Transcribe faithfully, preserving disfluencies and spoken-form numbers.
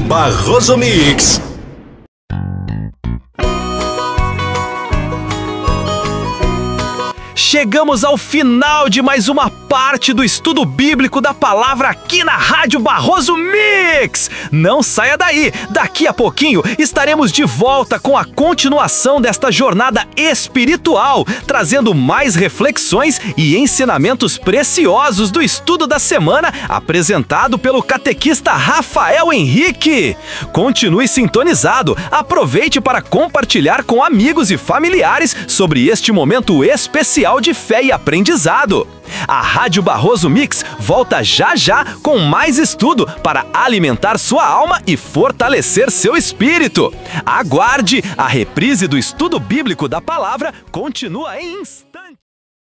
Barroso Mix. Chegamos ao final de mais uma parte do estudo bíblico da palavra aqui na Rádio Barroso Mix. Não saia daí, daqui a pouquinho estaremos de volta com a continuação desta jornada espiritual, trazendo mais reflexões e ensinamentos preciosos do estudo da semana apresentado pelo catequista Rafael Henrique. Continue sintonizado, aproveite para compartilhar com amigos e familiares sobre este momento especial de fé e aprendizado. A Rádio Barroso Mix volta já já com mais estudo para alimentar sua alma e fortalecer seu espírito. Aguarde, a reprise do estudo bíblico da palavra continua em instantes.